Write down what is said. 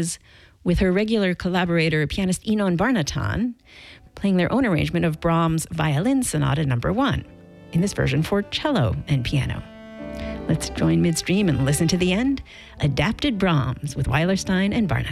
is with her regular collaborator, pianist Enon Barnatan, playing their own arrangement of Brahms' Violin Sonata No. 1, in this version for cello and piano. Let's join midstream and listen to the end. Adapted Brahms with Weilerstein and Barnatan.